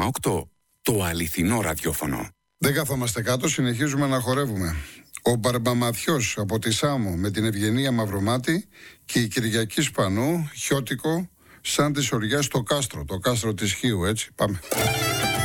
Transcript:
104,8. Το αληθινό ραδιόφωνο. Δεν καθόμαστε κάτω, συνεχίζουμε να χορεύουμε. Ο Μπαρμπαματιός από τη Σάμο με την Ευγενία Μαυρομάτη και η Κυριακή Σπανού, χιώτικο, σαν τη Σοριά στο Κάστρο, το κάστρο της Χίου, έτσι, πάμε.